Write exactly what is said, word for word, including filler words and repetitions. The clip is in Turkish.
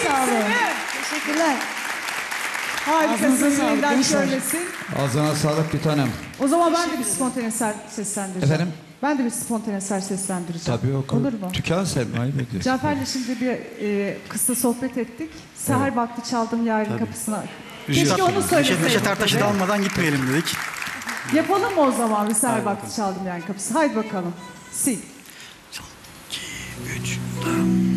sağ olun. Teşekkürler. Harikasınız. Yeniden söylesin. Ağzına sağlık bir tanem. O zaman ben de bir spontane eser seslendireceğim. Efendim? Ben de bir spontane eser seslendireceğim. Tabii o Olur mu? tüken sevmeyi ediyorsun. Cafer'le şimdi bir e, kısa sohbet ettik. Seher Evet. baktı çaldım yarın kapısına. Üzüyor. Keşke onu Neşet, söyleseydik. Neşet Ertaş'ı da dedi. almadan gitmeyelim dedik. Yapalım mı o zaman bir Seher baktı çaldım yarın kapısına? Haydi bakalım. Sil. iki, üç, dört.